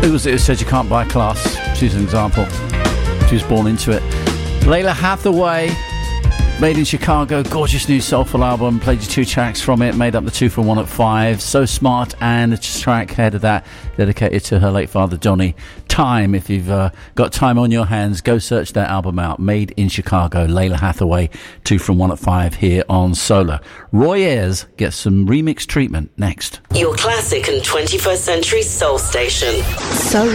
Who said you can't buy class? She's an example. She was born into it. Layla Hathaway, made in Chicago, gorgeous new soulful album. Played you 2 tracks from it, made up the 2 from 1 at 5. So Smart, and a track ahead of that dedicated to her late father Donny. Time. If you've got time on your hands, go search that album out. Made in Chicago, Layla Hathaway, 2 from 1 at 5 here on Solar. Roy Ayers gets some remix treatment next. Your classic and 21st century soul station. Solar.